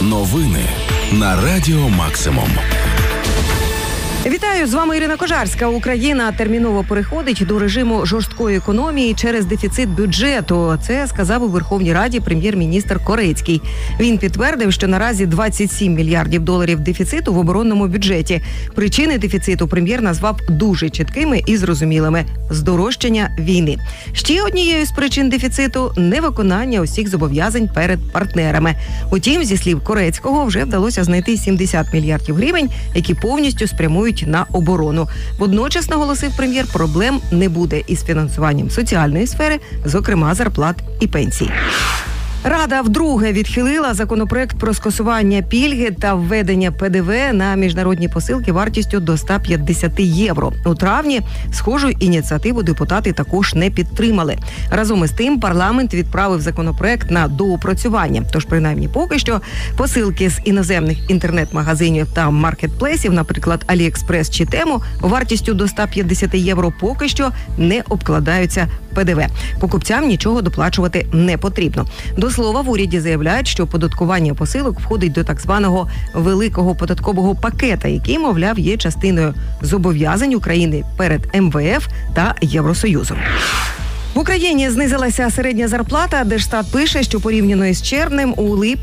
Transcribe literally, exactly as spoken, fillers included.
Новини на Радіо Максимум. Вітаю, з вами Ірина Кожарська. Україна терміново переходить до режиму жорсткої економії через дефіцит бюджету. Це сказав у Верховній Раді прем'єр-міністр Корецький. Він підтвердив, що наразі двадцять сім мільярдів доларів дефіциту в оборонному бюджеті. Причини дефіциту прем'єр назвав дуже чіткими і зрозумілими – здорожчання війни. Ще однією з причин дефіциту – невиконання усіх зобов'язань перед партнерами. Утім, зі слів Корецького, вже вдалося знайти сімдесят мільярдів гривень, які повністю спрямують на оборону. Водночас, наголосив прем'єр, проблем не буде із фінансуванням соціальної сфери, зокрема зарплат і пенсій. Рада вдруге відхилила законопроект про скасування пільги та введення Пе Де Ве на міжнародні посилки вартістю до ста п'ятдесят євро. У травні схожу ініціативу депутати також не підтримали. Разом із тим парламент відправив законопроект на доопрацювання. Тож, принаймні, поки що посилки з іноземних інтернет-магазинів та маркетплейсів, наприклад, Аліекспрес чи Тему, вартістю до ста п'ятдесят євро поки що не обкладаються Пе Де Ве. Покупцям нічого доплачувати не потрібно. До слова, в уряді заявляють, що оподаткування посилок входить до так званого великого податкового пакета, який, мовляв, є частиною зобов'язань України перед Ем Ве Еф та Євросоюзом. В Україні знизилася середня зарплата. Держстат пише, що порівняно із червнем у липні